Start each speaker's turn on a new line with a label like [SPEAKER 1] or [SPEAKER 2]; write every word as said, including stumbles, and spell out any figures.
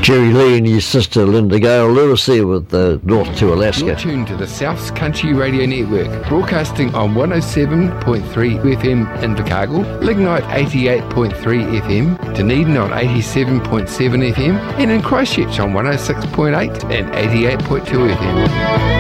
[SPEAKER 1] Jerry Lee and his sister Linda Gale Lewis there with the North to Alaska.
[SPEAKER 2] You're tuned to the South Country Radio Network, broadcasting on one oh seven point three F M in Chicago, Lignite eighty-eight point three F M, Dunedin on eighty-seven point seven F M, and in Christchurch on one oh six point eight and eighty-eight point two F M.